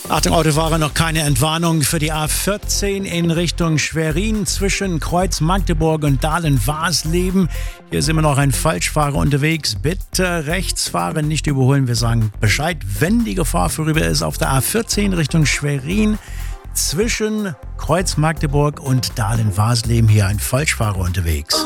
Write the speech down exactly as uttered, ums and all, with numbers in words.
Achtung, Autofahrer, noch keine Entwarnung für die A vierzehn in Richtung Schwerin zwischen Kreuz Magdeburg und Dahlen-Waasleben. Hier ist immer noch ein Falschfahrer unterwegs. Bitte rechts fahren, nicht überholen. Wir sagen Bescheid, wenn die Gefahr vorüber ist. Auf der A vierzehn Richtung Schwerin zwischen Kreuz Magdeburg und Dahlen-Waasleben hier ein Falschfahrer unterwegs.